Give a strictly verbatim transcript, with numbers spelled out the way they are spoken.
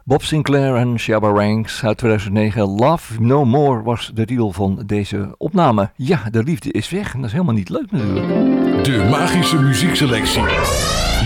Bob Sinclair en Shabba Ranks uit tweeduizend negen. Love No More was de titel van deze opname. Ja, de liefde is weg en dat is helemaal niet leuk natuurlijk. De magische muziekselectie.